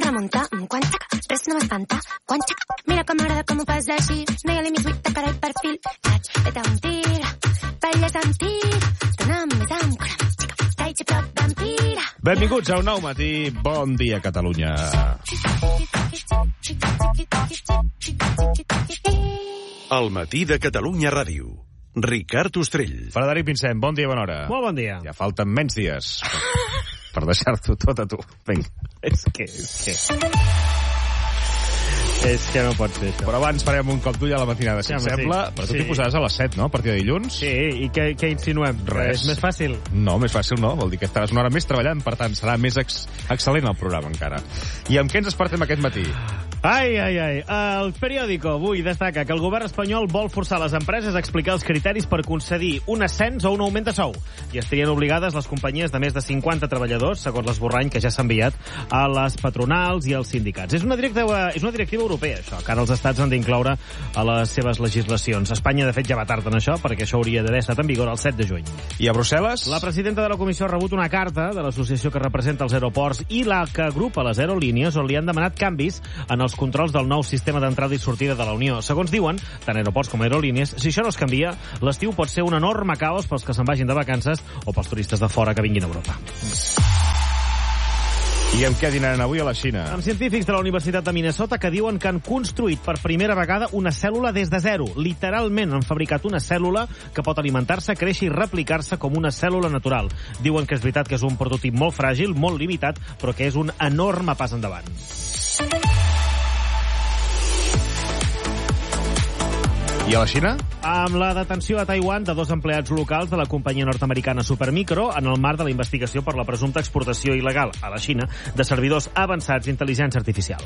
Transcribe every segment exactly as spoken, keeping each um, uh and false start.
remuntar, quan xaca, res no m'espanta, quan xaca, mira com m'agrada com ho fas així, no hi ha límit, vull tacar el perfil, taig, vete un tir, balles amb tir, dona'm més amb coram, xica, taig i prop vampira. Benvinguts a un nou matí, bon dia Catalunya. El matí de Catalunya Ràdio. Ricard Ostrell. Frederic Vincent, bon dia, bona hora. Molt bon dia. Ja falten menys dies per, per deixar-t'ho tot a tu. Vinga, és que, és que... És que no pot ser això. Però abans farem un cop d'ull a la matinada, si Ja, em sí. sembla. Però tu Sí. t'hi posaràs a les set, no? A partir de dilluns? Sí, i què, què insinuem? Res. És més fàcil? No, més fàcil no. Vol dir que estaràs una hora més treballant, per tant, serà més ex excel·lent el programa encara. I amb què ens despertem aquest matí? Ai, ai, ai. El periòdico avui destaca que el govern espanyol vol forçar les empreses a explicar els criteris per concedir un ascens o un augment de sou. I estarien obligades les companyies de més de cinquanta treballadors, segons l'esborrany que ja s'ha enviat a les patronals i als sindicats. És una directiva, és una directiva europea, això, que ara els estats han d'incloure a les seves legislacions. Espanya, de fet, ja va tard en això, perquè això hauria d'haver estat en vigor el set de juny. I a Brussel·les? La presidenta de la comissió ha rebut una carta de l'associació que representa els aeroports i la que agrupa les aerolínies, on li han demanat canvis en els controls del nou sistema d'entrada i sortida de la Unió. Segons diuen, tant aeroports com aerolínies, si això no es canvia, l'estiu pot ser un enorme caos pels que se'n vagin de vacances o pels turistes de fora que vinguin a Europa. I amb què dinaran avui a la Xina? Amb científics de la Universitat de Minnesota que diuen que han construït per primera vegada una cèl·lula des de zero. Literalment han fabricat una cèl·lula que pot alimentar-se, créixer i replicar-se com una cèl·lula natural. Diuen que és veritat que és un prototip molt fràgil, molt limitat, però que és un enorme pas endavant. I a la Xina? Amb la detenció a Taiwan de dos empleats locals de la companyia nord-americana Supermicro en el marc de la investigació per la presumpta exportació il·legal a la Xina de servidors avançats d'intel·ligència artificial.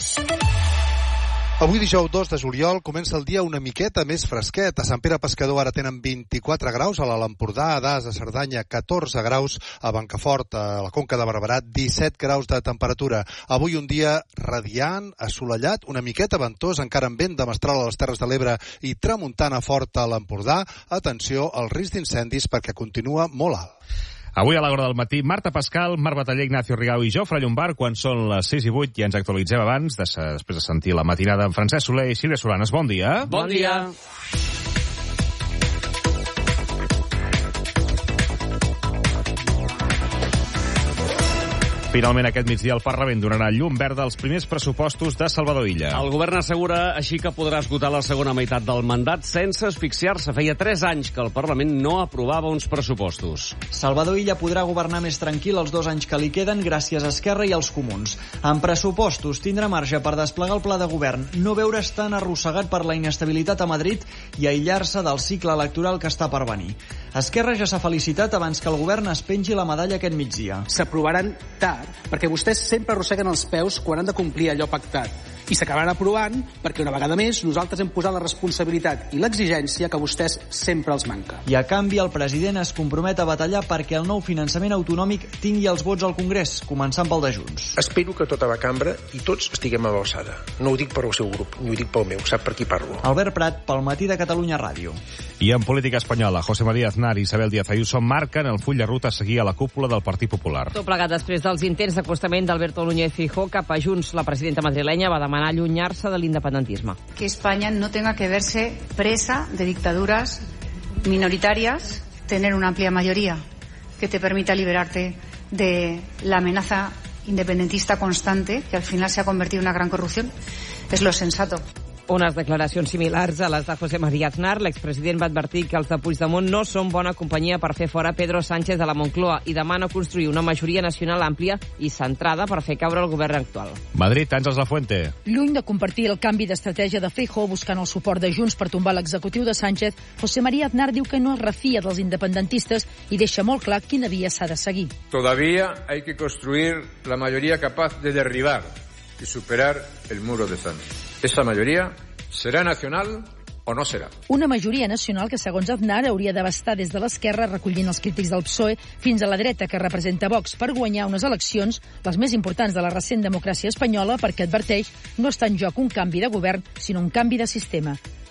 Avui dijous dos de juliol comença el dia una miqueta més fresquet. A Sant Pere Pescador ara tenen vint-i-quatre graus, a l'Alt Empordà, a Das, a Cerdanya, catorze graus, a Blancafort, a la Conca de Barberà, disset graus de temperatura. Avui un dia radiant, assolellat, una miqueta ventós, encara amb vent de mestral a les Terres de l'Ebre i tramuntana forta a l'Empordà. Atenció al risc d'incendis perquè continua molt alt. Avui a l'hora del matí, Marta Pascal, Marc Bataller, Ignacio Rigau i Jofre Llombard, quan són les sis i vuit, i ens actualitzem abans, de, després de sentir la matinada amb Francesc Soler i Sílvia Solanes. Bon dia. Bon dia. Finalment, aquest migdia, el Parlament donarà llum verda als primers pressupostos de Salvador Illa. El govern assegura així que podrà esgotar la segona meitat del mandat sense asfixiar-se. Feia tres anys que el Parlament no aprovava uns pressupostos. Salvador Illa podrà governar més tranquil els dos anys que li queden gràcies a Esquerra i als Comuns. En pressupostos tindrà marge per desplegar el pla de govern, no veure's tan arrossegat per la inestabilitat a Madrid i aïllar-se del cicle electoral que està per venir. Esquerra ja s'ha felicitat abans que el govern es pengi la medalla aquest migdia. S'aprovaran tard, perquè vostès sempre arrosseguen els peus quan han de complir allò pactat. I s'acabaran aprovant perquè una vegada més nosaltres hem posat la responsabilitat i l'exigència que a vostès sempre els manca. I a canvi el president es compromet a batallar perquè el nou finançament autonòmic tingui els vots al Congrés, començant pel de Junts. Espero que tota la cambra i tots estiguem a l'alçada. No ho dic per al seu grup, ni ho dic pel meu, sap per qui parlo. Albert Prat, pel Matí de Catalunya Ràdio. I en política espanyola, José María Aznar i Isabel Díaz Ayuso marquen el full de ruta a seguir a la cúpula del Partit Popular. Tot plegat després dels intents d'acostament d'Alberto Núñez Feijóo cap a Junts. La presidenta madrilenya va demanar allunyar-se de l'independentisme. Que España no tenga que verse presa de dictaduras minoritarias, tener una amplia mayoría que te permita liberarte de la amenaza independentista constante, que al final se ha convertido en una gran corrupción, es lo sensato. Unes declaracions similars a les de José María Aznar. L'expresident va advertir que els de Puigdemont no són bona companyia per fer fora Pedro Sánchez de la Moncloa i demana construir una majoria nacional àmplia i centrada per fer caure el govern actual. Madrid, Àngels Lafuente. Lluny de compartir el canvi d'estratègia de Feijóo buscant el suport de Junts per tombar l'executiu de Sánchez, José María Aznar diu que no es refia dels independentistes i deixa molt clar quina via s'ha de seguir. Todavía hay que construir la mayoría capaz de derribar y superar el muro de Sánchez. Esa mayoría serà nacional o no serà. Una majoria nacional que, segons Aznar, hauria d'abastar des de l'esquerra, recollint els crítics del P S O E, fins a la dreta, que representa Vox, per guanyar unes eleccions, les més importants de la recent democràcia espanyola, perquè, adverteix, no està en joc un canvi de govern, sinó un canvi de sistema.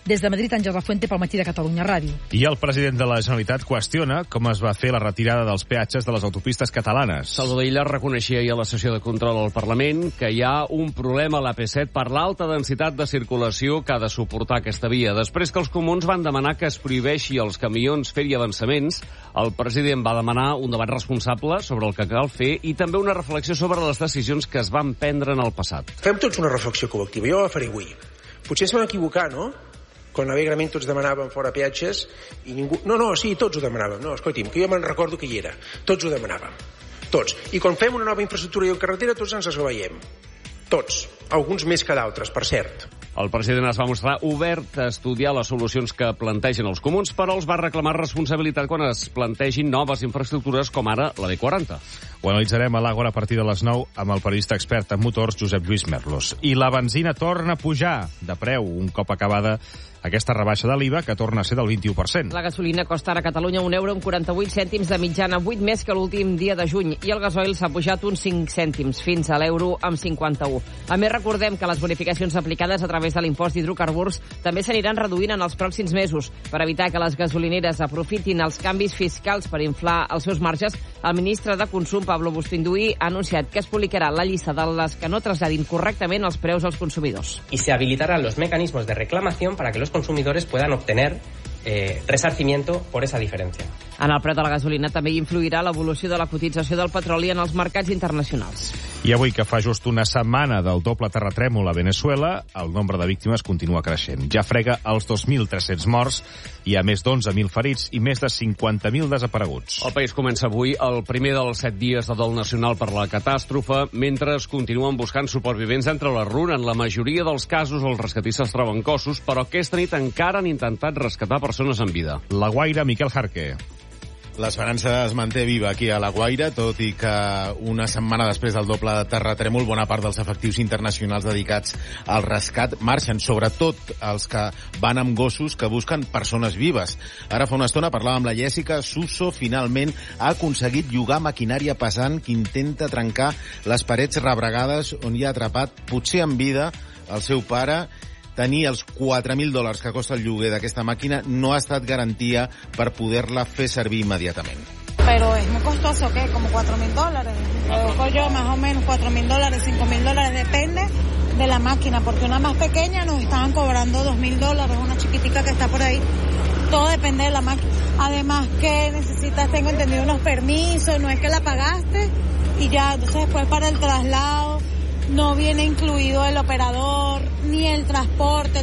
Des de Madrid, Àngel Lafuente pel Matí de Catalunya Ràdio. I el president de la Generalitat qüestiona com es va fer la retirada dels peatges de les autopistes catalanes. Salvador Illa reconeixia ahir a la sessió de control al Parlament que hi ha un problema a l'A P set per l'alta densitat de circulació que ha de suportar aquesta via. Després que els comuns van demanar que es prohibeixi als camions fer-hi avançaments, el president va demanar un debat responsable sobre el que cal fer i també una reflexió sobre les decisions que es van prendre en el passat. Fem tots una reflexió col·lectiva. Jo la faré avui. Potser es van equivocar, no? Quan alegrement tots demanàvem fora peatges i ningú... No, no, sí, tots ho demanàvem. No, escolti'm, que jo me'n recordo que hi era. Tots ho demanàvem. Tots. I quan fem una nova infraestructura i carretera, tots ens esglaiem. Tots. Alguns més que d'altres, per cert. El president es va mostrar obert a estudiar les solucions que plantegen els comuns, però els va reclamar responsabilitat quan es plantegin noves infraestructures com ara la B quaranta. Ho analitzarem a l'Àgora a partir de les nou amb el periodista expert en motors Josep Lluís Merlos. I la benzina torna a pujar de preu un cop acabada aquesta rebaixa de l'I V A, que torna a ser del vint-i-u per cent. La gasolina costa ara a Catalunya un euro amb quaranta-vuit cèntims de mitjana, vuit més que l'últim dia de juny, i el gasoil s'ha pujat uns cinc cèntims, fins a l'euro amb cinquanta-u. A més, recordem que les bonificacions aplicades a través de l'impost d'hidrocarburs també s'aniran reduint en els pròxims mesos. Per evitar que les gasolineres aprofitin els canvis fiscals per inflar els seus marges, el ministre de Consum, Pablo Bustinduy, ha anunciat que es publicarà la llista de les que no traslladin correctament els preus als consumidors. Y se habilitarán los mecanismos de reclamación para que los consumidores puedan obtener eh, resarcimiento por esa diferencia. En el preu de la gasolina també hi influirà l'evolució de la cotització del petroli en els mercats internacionals. I avui, que fa just una setmana del doble terratrèmol a Venezuela, el nombre de víctimes continua creixent. Ja frega els dos mil tres-cents morts, hi ha més d'onze mil ferits i més de cinquanta mil desapareguts. El país comença avui el primer dels set dies de dol nacional per la catàstrofe, mentre es continuen buscant supervivents entre la runa. En la majoria dels casos, els rescatistes troben cossos, però aquesta nit encara han intentat rescatar persones en vida. La Guaira, Miquel Jarque. L'esperança es manté viva aquí a La Guaira, tot i que una setmana després del doble terratrèmol, bona part dels efectius internacionals dedicats al rescat marxen, sobretot els que van amb gossos que busquen persones vives. Ara fa una estona parlàvem amb la Jèssica. Suso finalment ha aconseguit llogar maquinària pesant que intenta trencar les parets rebregades on hi ha atrapat, potser en vida, el seu pare. Tenir els quatre mil dòlars que costa el lloguer d'aquesta màquina no ha estat garantia per poder-la fer servir immediatament. Pero es muy costoso, ¿qué? Como cuatro mil dólares. Lo busco yo más o menos cuatro mil dólares, cinco mil dólares, depende de la máquina, porque una más pequeña nos estaban cobrando dos mil dólares, una chiquitica que está por ahí. Todo depende de la máquina. Además que necesitas, tengo entendido, unos permisos, no es que la pagaste y ya, entonces después para el traslado no viene incluido el operador ni el transporte.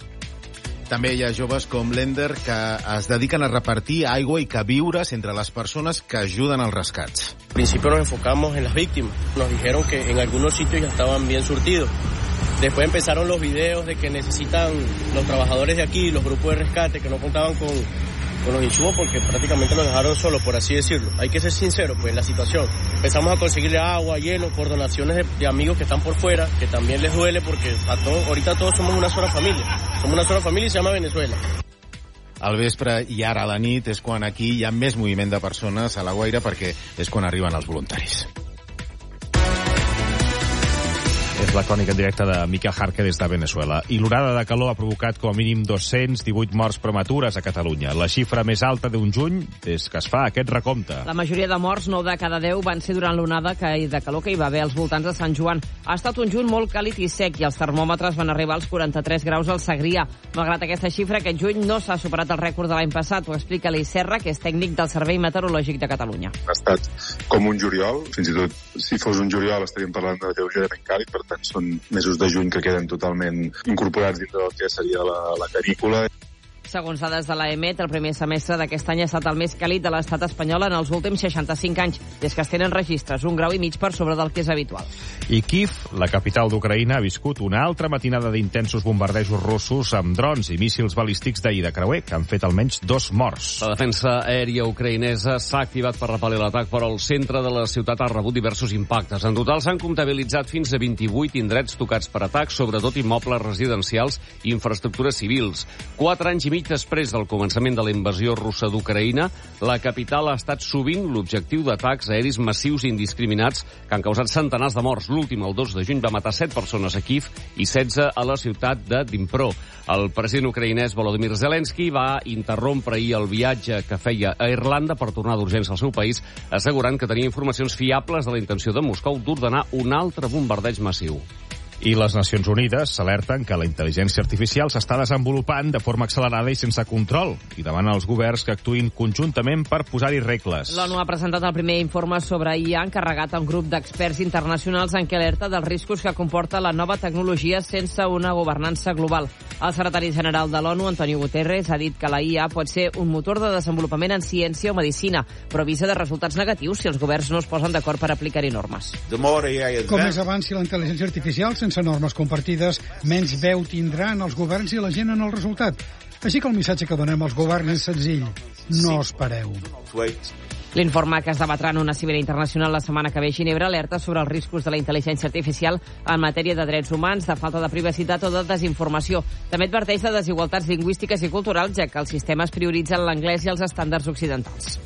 També hi ha joves com l'Ender que es dediquen a repartir aigua i queviures entre les persones que ajuden als rescats. Al principio nos enfocamos en las víctimas. Nos dijeron que en algunos sitios ya estaban bien surtidos. Después empezaron los videos de que necesitan los trabajadores de aquí, los grupos de rescate, que no contaban con, con los insumos porque prácticamente nos dejaron solos, por así decirlo. Hay que ser sinceros, pues, en la situación. Empezamos a conseguirle agua, hielo, por donaciones de, de amigos que están por fuera, que también les duele porque a todos, ahorita todos somos una sola familia. Somos una sola familia y se llama Venezuela. Al vespre i ara a la nit és quan aquí hi ha més moviment de persones a La Guaira, perquè és quan arriben els voluntaris. És la crònica en directe de Miquel Jarque des de Venezuela. I l'onada de calor ha provocat com a mínim dos-cents divuit morts prematures a Catalunya, la xifra més alta d'un juny des que es fa aquest recompte. La majoria de morts, nou de cada deu, van ser durant l'onada de calor que hi va haver als voltants de Sant Joan. Ha estat un juny molt càlid i sec i els termòmetres van arribar als quaranta-tres graus al Segrià. Malgrat aquesta xifra, aquest juny no s'ha superat el rècord de l'any passat. Ho explica l'I Serra, que és tècnic del Servei Meteorològic de Catalunya. Ha estat com un juliol, fins i tot si fos un juliol estaríem parlant de lleugerament càlid, per tant són mesos de juny que queden totalment incorporats dins del que seria la, la canícula. Segons dades de l'EMET, el primer semestre d'aquest any ha estat el més càlid de l'estat espanyol en els últims seixanta-cinc anys, des que es tenen registres, un grau i mig per sobre del que és habitual. I Kíev, la capital d'Ucraïna, ha viscut una altra matinada d'intensos bombardejos russos amb drons i míssils balístics d'ahir de creuer, que han fet almenys dos morts. La defensa aèria ucraïnesa s'ha activat per repel·lir l'atac, però el centre de la ciutat ha rebut diversos impactes. En total s'han comptabilitzat fins a vint-i-vuit indrets tocats per atacs, sobretot immobles residencials i infraestructures civils. Quatre anys i mig mig després del començament de la invasió russa d'Ucraïna, la capital ha estat sovint l'objectiu d'atacs aeris massius i indiscriminats que han causat centenars de morts. L'últim, el dos de juny, va matar set persones a Kiev i setze a la ciutat de Dnipro. El president ucraïnès Volodymyr Zelensky va interrompre ahir el viatge que feia a Irlanda per tornar d'urgència al seu país, assegurant que tenia informacions fiables de la intenció de Moscou d'ordenar un altre bombardeig massiu. I les Nacions Unides s'alerten que la intel·ligència artificial s'està desenvolupant de forma accelerada i sense control i demanen als governs que actuïn conjuntament per posar-hi regles. L'ONU ha presentat el primer informe sobre I A encarregat a un grup d'experts internacionals en què alerta dels riscos que comporta la nova tecnologia sense una governança global. El secretari general de l'ONU, Antonio Guterres, ha dit que la I A pot ser un motor de desenvolupament en ciència o medicina, però avisa de resultats negatius si els governs no es posen d'acord per aplicar-hi normes. Com més avanci la intel·ligència artificial, sense normes compartides, menys veu tindran els governs i la gent en el resultat. Així que el missatge que donem als governs és senzill. No espereu. L'informe que es debatrà en una cimera internacional la setmana que ve a Ginebra alerta sobre els riscos de la intel·ligència artificial en matèria de drets humans, de falta de privacitat o de desinformació. També adverteix de desigualtats lingüístiques i culturals, ja que els sistemes prioritzen l'anglès i els estàndards occidentals.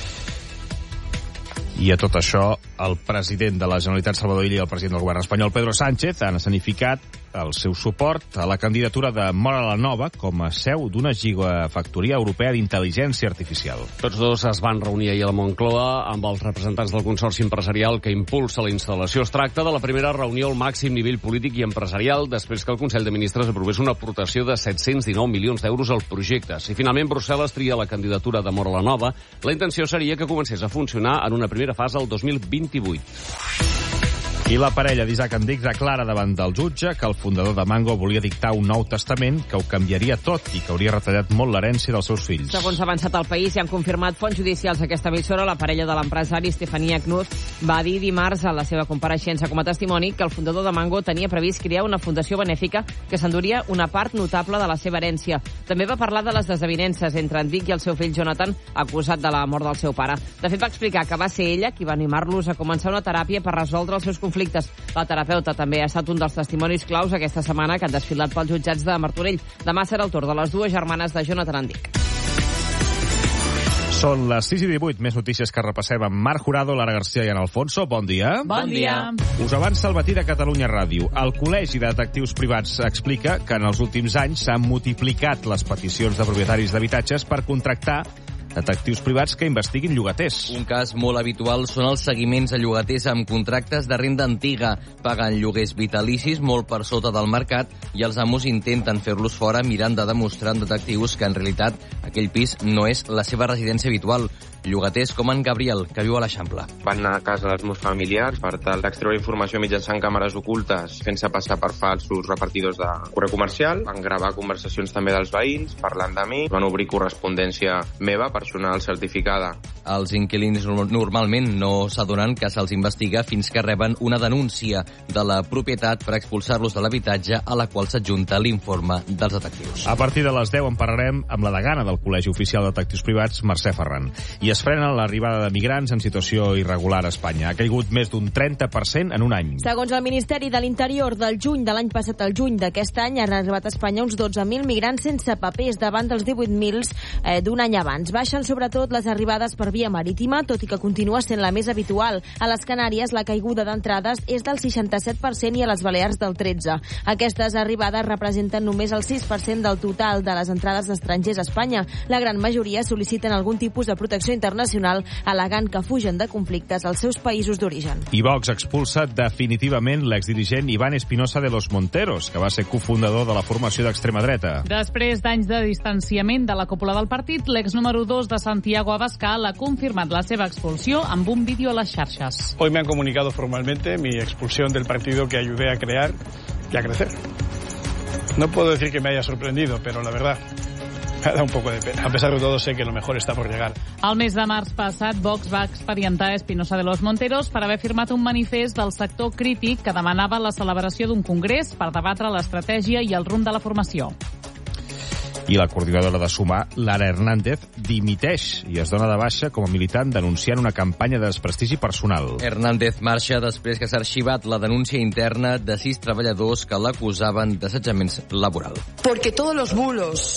I a tot això, el president de la Generalitat, Salvador Illa, i el president del govern espanyol, Pedro Sánchez, han escenificat el seu suport a la candidatura de Móra la Nova com a seu d'una gigafactoria europea d'intel·ligència artificial. Tots dos es van reunir ahir a la Moncloa amb els representants del consorci empresarial que impulsa la instal·lació. Es tracta de la primera reunió al màxim nivell polític i empresarial després que el Consell de Ministres aprovés una aportació de set-cents dinou milions d'euros al projecte. Si finalment Brussel·les tria la candidatura de Móra la Nova, la intenció seria que comencés a funcionar en una primera fase el dos mil vint-i-vuit. I la parella d'Isaac Endic declara davant del jutge que el fundador de Mango volia dictar un nou testament que ho canviaria tot i que hauria retallat molt l'herència dels seus fills. Segons ha avançat el País i han confirmat fonts judicials d'aquesta emissora, la parella de l'empresari Estefania Knuz va dir dimarts a la seva compareixença com a testimoni que el fundador de Mango tenia previst crear una fundació benèfica que s'enduria una part notable de la seva herència. També va parlar de les desavinences entre Endic i el seu fill Jonathan, acusat de la mort del seu pare. De fet, va explicar que va ser ella qui va animar-los a començar una teràpia per resoldre els seus conflictes. La terapeuta també ha estat un dels testimonis claus aquesta setmana que han desfilat pels jutjats de Martorell. Demà serà el torn de les dues germanes de Jonathan Endic. Són les sis i divuit, més notícies que repassem amb Marc Jurado, Lara García i Ana Alfonso. Bon dia. Bon dia. Us avança el matí de Catalunya Ràdio. El Col·legi de Detectius Privats explica que en els últims anys s'han multiplicat les peticions de propietaris d'habitatges per contractar detectius privats que investiguin llogaters. Un cas molt habitual són els seguiments a llogaters amb contractes de renda antiga. Paguen lloguers vitalicis molt per sota del mercat i els amos intenten fer-los fora mirant de demostrar en detectius que en realitat aquell pis no és la seva residència habitual. Llogaters com en Gabriel, que viu a l'Eixample. Van anar a casa dels meus familiars per tal d'extreure informació mitjançant càmeres ocultes fent-se passar per falsos repartidors de correu comercial. Van gravar conversacions també dels veïns parlant de mi. Van obrir correspondència meva personal certificada. Els inquilins normalment no s'adonen que se'ls investiga fins que reben una denúncia de la propietat per expulsar-los de l'habitatge a la qual s'adjunta l'informe dels detectius. A partir de les deu en parlarem amb la degana del Col·legi Oficial de Detectius Privats, Mercè Ferran. I es frena l'arribada de migrants en situació irregular a Espanya. Ha caigut més d'un trenta per cent en un any. Segons el Ministeri de l'Interior, del juny de l'any passat al juny d'aquest any han arribat a Espanya uns dotze mil migrants sense papers davant dels divuit mil eh, d'un any abans. Baixen sobretot les arribades per via marítima, tot i que continua sent la més habitual. A les Canàries la caiguda d'entrades és del seixanta-set per cent i a les Balears del tretze per cent. Aquestes arribades representen només el sis per cent del total de les entrades d'estrangers a Espanya. La gran majoria sol·liciten algun tipus de protecció internacional, al·legant que fugen de conflictes als seus països d'origen. I Vox expulsa definitivament l'exdirigent Iván Espinosa de los Monteros, que va ser cofundador de la formació d'extrema dreta. Després d'anys de distanciament de la cúpula del partit, l'ex número dos de Santiago Abascal ha confirmat la seva expulsió amb un vídeo a les xarxes. Hoy me han comunicado formalmente mi expulsión del partido que ayudé a crear y a crecer. No puedo decir que me haya sorprendido, pero la verdad me da un poco de pena. A pesar de todo, sé que lo mejor está por llegar. El mes de març passat, Vox va expedientar Espinosa de los Monteros per haver firmat un manifest del sector crític que demanava la celebració d'un congrés per debatre l'estratègia i el rumb de la formació. I la coordinadora de Sumar, Lara Hernández, dimiteix i es dona de baixa com a militant denunciant una campanya de desprestigi personal. Hernández marxa després que s'ha arxivat la denúncia interna de sis treballadors que l'acusaven d'assetjament laboral. Porque todos los bulos,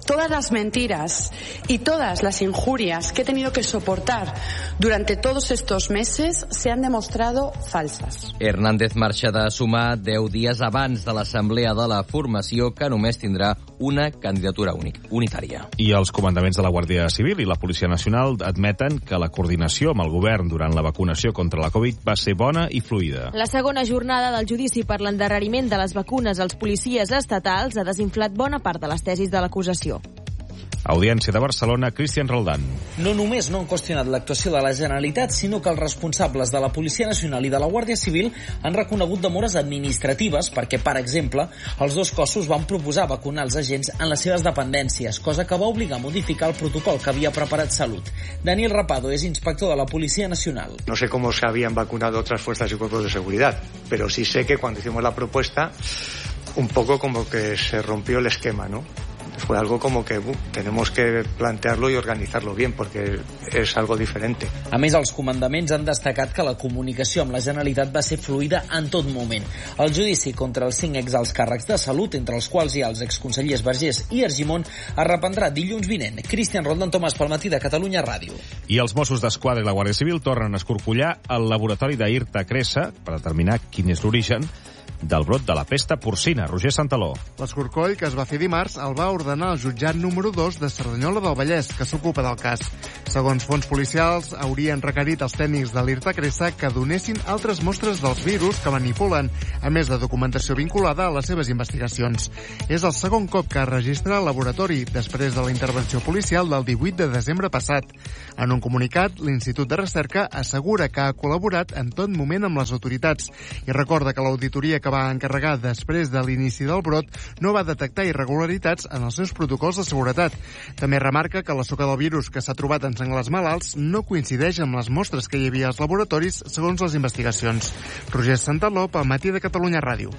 todas las mentiras y todas las injurias que he tenido que soportar durante todos estos meses se han demostrado falsas. Hernández marxa de sumar deu dies abans de l'assemblea de la formació, que només tindrà una candidatura única, unitària. I els comandaments de la Guàrdia Civil i la Policia Nacional admeten que la coordinació amb el govern durant la vacunació contra la Covid va ser bona i fluida. La segona jornada del judici per l'endarreriment de les vacunes als policies estatals ha desinflat bona part de les tesis de l'acusació. Audiència de Barcelona, Cristian Roldán. No només no han qüestionat l'actuació de la Generalitat, sinó que els responsables de la Policia Nacional i de la Guàrdia Civil han reconegut demores administratives perquè, per exemple, els dos cossos van proposar vacunar els agents en les seves dependències, cosa que va obligar a modificar el protocol que havia preparat Salut. Daniel Rapado és inspector de la Policia Nacional. No sé cómo se habían vacunado otras fuerzas y cuerpos de seguridad, pero sí sé que cuando hicimos la propuesta, un poco como que se rompió el esquema, ¿no? Fue algo como que uh, tenemos que plantearlo y organizarlo bien, porque es algo diferente. A més, els comandaments han destacat que la comunicació amb la Generalitat va ser fluida en tot moment. El judici contra els cinc exalts càrrecs de Salut, entre els quals hi ha els exconsellers Vergés i Argimon, es reprendrà dilluns vinent. Cristian Roldán, Tomàs pel matí de Catalunya Ràdio. I els Mossos d'Esquadra i la Guàrdia Civil tornen a escorcollar el laboratori d'Irta Cressa per determinar quin és l'origen del brot de la pesta porcina. Roger Santaló. L'escorcoll, que es va fer dimarts, el va ordenar el jutjat número dos de Cerdanyola del Vallès, que s'ocupa del cas. Segons fons policials, haurien requerit als tècnics de l'Irta Cressa que donessin altres mostres dels virus que manipulen, a més de documentació vinculada a les seves investigacions. És el segon cop que es registra el laboratori, després de la intervenció policial del divuit de desembre passat. En un comunicat, l'Institut de Recerca assegura que ha col·laborat en tot moment amb les autoritats i recorda que l'auditoria que va encarregar després de l'inici del brot no va detectar irregularitats en els seus protocols de seguretat. També remarca que la soca del virus que s'ha trobat en senglars malalts no coincideix amb les mostres que hi havia als laboratoris segons les investigacions. Roger Santaló, pel matí de Catalunya Ràdio.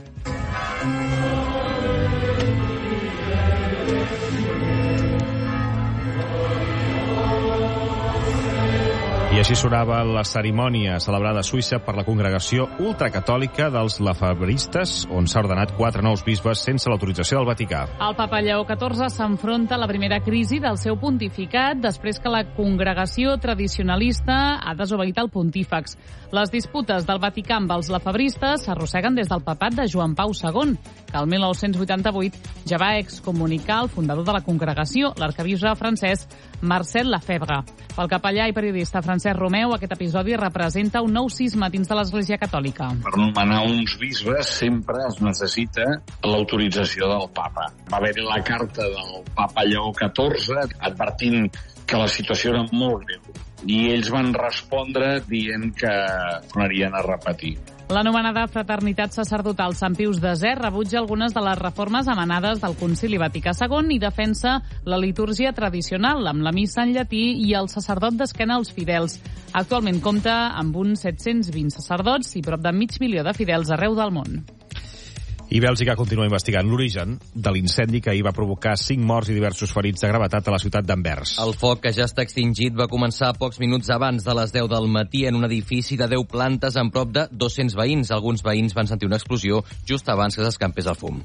I així sonava la cerimònia celebrada a Suïssa per la congregació ultracatòlica dels lafebristes, on s'ha ordenat quatre nous bisbes sense l'autorització del Vaticà. El papa Lleó catorze s'enfronta a la primera crisi del seu pontificat després que la congregació tradicionalista ha desobeït el pontífex. Les disputes del Vaticà amb els lafebristes s'arrosseguen des del papat de Joan Pau segon, que el mil nou-cents vuitanta-vuit ja va excomunicar el fundador de la congregació, l'arquebisbe francès Marcel Lafebvre. Pel capellà i periodista Francesc Romeu, aquest episodi representa un nou cisma dins de l'Església Catòlica. Per nomenar uns bisbes sempre es necessita l'autorització del papa. Va haver-hi la carta del papa Lleó catorze advertint que la situació era molt greu i ells van respondre dient que tornarien a repetir. L'anomenada fraternitat sacerdotal Sant Pius desè rebutja algunes de les reformes emanades del Concili Vaticà segon i defensa la litúrgia tradicional, amb la missa en llatí i el sacerdot d'esquena als fidels. Actualment compta amb uns set-cents vint sacerdots i prop de mig milió de fidels arreu del món. I Bèlgica continua investigant l'origen de l'incendi que ahir va provocar cinc morts i diversos ferits de gravetat a la ciutat d'Anvers. El foc, que ja està extingit, va començar pocs minuts abans de les deu del matí en un edifici de deu plantes amb prop de dos-cents veïns. Alguns veïns van sentir una explosió just abans que s'escampés el fum.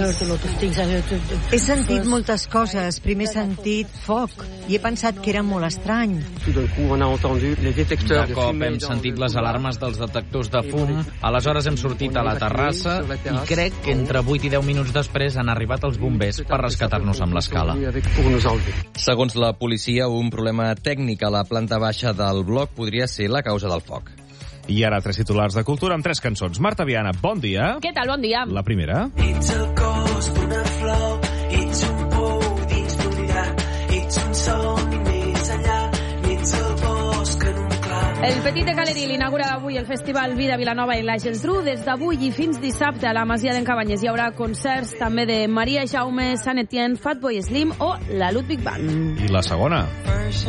He sentit moltes coses. Primer he sentit foc i he pensat que era molt estrany. De cop hem sentit les alarmes dels detectors de fum. Aleshores hem sortit a la terrassa i crec que entre vuit i deu minuts després han arribat els bombers per rescatar-nos amb l'escala. Segons la policia, un problema tècnic a la planta baixa del bloc podria ser la causa del foc. I ara tres titulars de cultura amb tres cançons. Marta Viana, bon dia. Què tal? Bon dia. La primera. Ets el cos d'una flor, ets un pou dins d'un llac, ets un son més enllà, ets el bosc en un clar. El Petit de Galerí l'inaugura avui el Festival Vida Vilanova i la Geltrú. Des d'avui i fins dissabte a la Masia d'en Cabanyes hi haurà concerts també de Maria Jaume, Sant Etienne, Fatboy Slim o la Ludwig Band. I la segona.